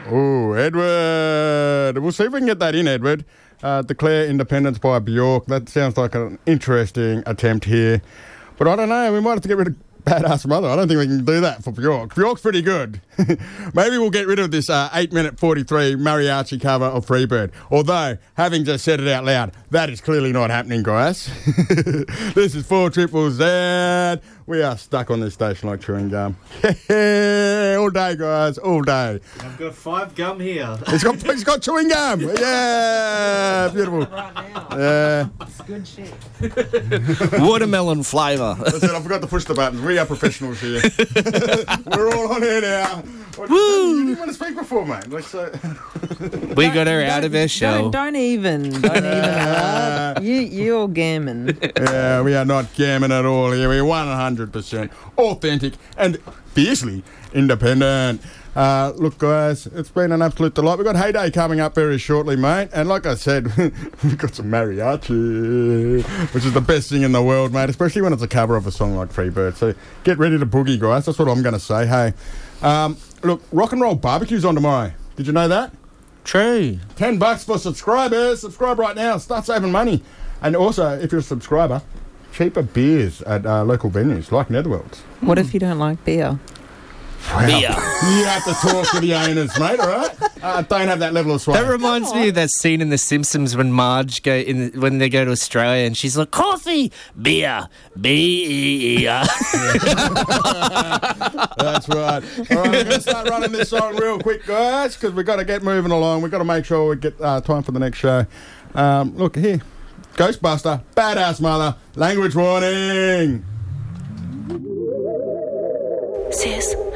Oh, Edward. We'll see if we can get that in, Edward. Declare Independence by Bjork. That sounds like an interesting attempt here. But I don't know. We might have to get rid of Badass Mother. I don't think we can do that for Bjork. Bjork's pretty good. Maybe we'll get rid of this 8-minute 43 mariachi cover of Freebird. Although, having just said it out loud, that is clearly not happening, guys. This is 4ZZZ. We are stuck on this station like chewing gum. All day, guys, all day. I've got 5 gum here. He's got chewing gum. Yeah, beautiful. Right now. Yeah. It's good shit. Watermelon flavour. That's it, I forgot to push the buttons. We are professionals here. We're all on here now. Woo! You didn't want to speak before, mate. We got her out of her show. Don't even. You're gammon. Yeah, we are not gammon at all here. We're 100% authentic and fiercely independent. Look, guys, it's been an absolute delight. We've got Heyday coming up very shortly, mate. And like I said, we've got some mariachi, which is the best thing in the world, mate, especially when it's a cover of a song like Freebird. So get ready to boogie, guys. That's what I'm going to say. Hey, look, Rock and Roll Barbecue's on tomorrow. Did you know that? True. $10 for subscribers. Subscribe right now. Start saving money. And also, if you're a subscriber, cheaper beers at local venues like Netherworlds. What if you don't like beer? Wow. You have to talk to the owners, mate, all right? Don't have that level of sway. That reminds me of that scene in The Simpsons when Marge when they go to Australia and she's like, coffee, beer, B-E-E-R. That's right. All right, we're going to start running this song real quick, guys, because we've got to get moving along. We've got to make sure we get time for the next show. Look, here. Ghostbuster, Badass Mother, language warning. Sis.